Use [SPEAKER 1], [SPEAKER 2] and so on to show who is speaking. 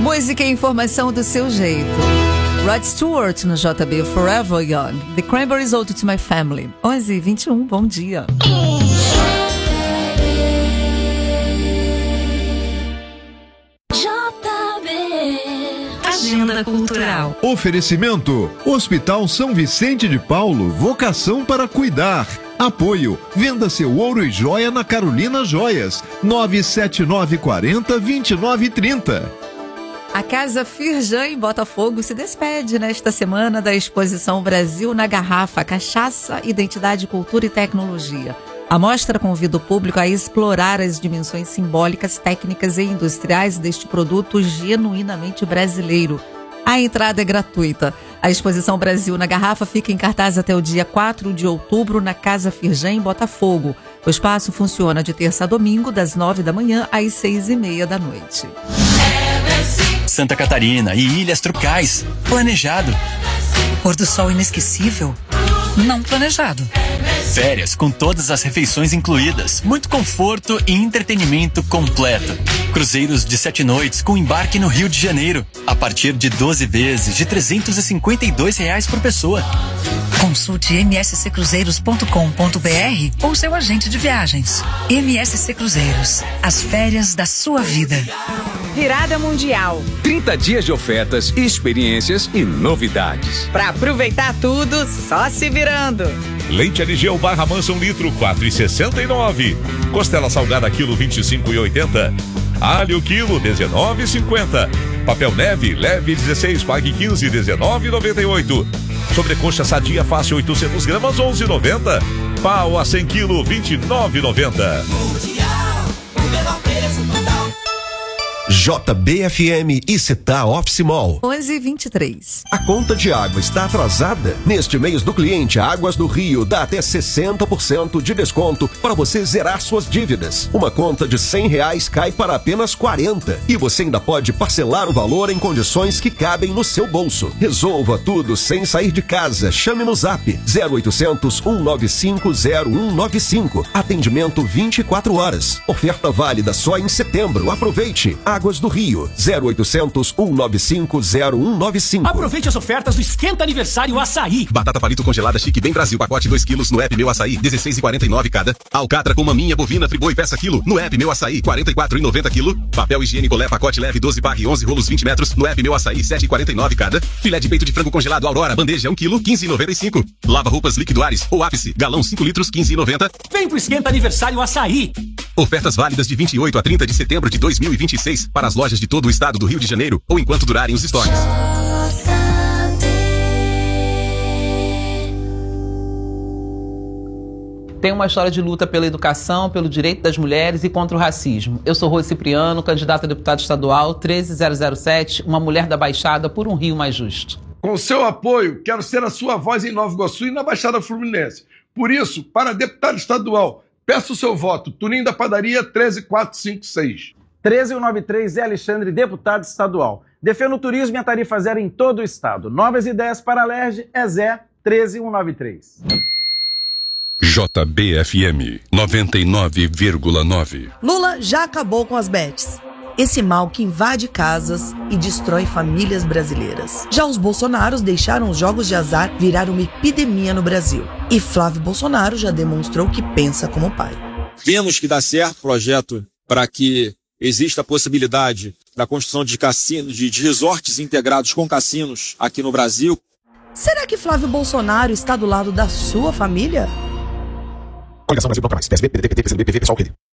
[SPEAKER 1] Música e informação do seu jeito. Rod Stewart no JB, Forever Young. The Cranberries, Ode to My Family. 11h21, bom dia.
[SPEAKER 2] Agenda Cultural.
[SPEAKER 3] Oferecimento: Hospital São Vicente de Paulo, vocação para cuidar. Apoio: venda seu ouro e joia na Carolina Joias, 97940-2930.
[SPEAKER 1] A Casa Firjan em Botafogo se despede nesta semana da exposição Brasil na Garrafa, Cachaça, Identidade, Cultura e Tecnologia. A mostra convida o público a explorar as dimensões simbólicas, técnicas e industriais deste produto genuinamente brasileiro. A entrada é gratuita. A exposição Brasil na Garrafa fica em cartaz até o dia 4 de outubro na Casa Firjan, em Botafogo. O espaço funciona de terça a domingo, das 9 da manhã às 6h30 da noite.
[SPEAKER 4] Santa Catarina e Ilhas Tropicais. Planejado.
[SPEAKER 2] Pôr do sol inesquecível. Não planejado.
[SPEAKER 4] Férias com todas as refeições incluídas. Muito conforto e entretenimento completo. Cruzeiros de 7 noites com embarque no Rio de Janeiro. A partir de 12 vezes de R$ 352 por pessoa.
[SPEAKER 2] Consulte msccruzeiros.com.br ou seu agente de viagens. MSC Cruzeiros. As férias da sua vida.
[SPEAKER 5] Virada Mundial.
[SPEAKER 6] 30 dias de ofertas, experiências e novidades.
[SPEAKER 5] Para aproveitar tudo, só se virando.
[SPEAKER 7] Leite Aligeu Barra Mansa 1 litro, 4,69. Costela salgada quilo, 25,80. Alho quilo, 19,50. Papel neve, leve 16, pague 15, 19,98. Sobrecoxa sadia fácil 800 gramas, 11,90. Pau a 100 quilo, 29,90.
[SPEAKER 8] JBFM e Cetá Office Mall.
[SPEAKER 1] 11h23.
[SPEAKER 8] A conta de água está atrasada? Neste mês do cliente, Águas do Rio dá até 60% de desconto para você zerar suas dívidas. Uma conta de R$100 cai para apenas 40 e você ainda pode parcelar o valor em condições que cabem no seu bolso. Resolva tudo sem sair de casa. Chame no Zap 0800 195 0195. Atendimento 24 horas. Oferta válida só em setembro. Aproveite. Águas do Rio, 0800 195 0195.
[SPEAKER 9] Aproveite as ofertas do Esquenta Aniversário Açaí.
[SPEAKER 10] Batata palito congelada Chique Bem Brasil, pacote 2 quilos no app Meu Açaí, 16,49 cada. Alcatra com maminha bovina Friboi peça quilo no app Meu Açaí, 44,90 quilo. Papel higiênico Lé pacote leve 12 barra 11 rolos 20 metros no app Meu Açaí, 7,49 cada. Filé de peito de frango congelado Aurora, bandeja 1 quilo, 15,95. Lava roupas Liquiduares ou Ápice, galão 5 litros, 15,90.
[SPEAKER 9] Vem pro Esquenta Aniversário Açaí.
[SPEAKER 10] Ofertas válidas de 28 a 30 de setembro de 2026 para as lojas de todo o estado do Rio de Janeiro ou enquanto durarem os estoques.
[SPEAKER 11] Tem uma história de luta pela educação, pelo direito das mulheres e contra o racismo. Eu sou Rose Cipriano, candidata a deputada estadual 13007, uma mulher da Baixada por um Rio mais justo.
[SPEAKER 12] Com seu apoio, quero ser a sua voz em Nova Iguaçu e na Baixada Fluminense. Por isso, para deputado estadual, peço o seu voto. Tuninho da Padaria 13456.
[SPEAKER 13] 13193 é Alexandre, deputado estadual. Defendo o turismo e a tarifa zero em todo o estado. Novas ideias para a LERJ é Zé 13193.
[SPEAKER 14] JBFM 99,9.
[SPEAKER 15] Lula já acabou com as bets. Esse mal que invade casas e destrói famílias brasileiras. Já os Bolsonaros deixaram os jogos de azar virar uma epidemia no Brasil. E Flávio Bolsonaro já demonstrou que pensa como pai.
[SPEAKER 16] Vemos que dá certo o projeto para que existe a possibilidade da construção de cassinos, de resorts integrados com cassinos aqui no Brasil.
[SPEAKER 15] Será que Flávio Bolsonaro está do lado da sua família?
[SPEAKER 10] Coligação Brasil Bloco Mais, PSB, PDT, PT, PCdoB, PV, PSOL, PD.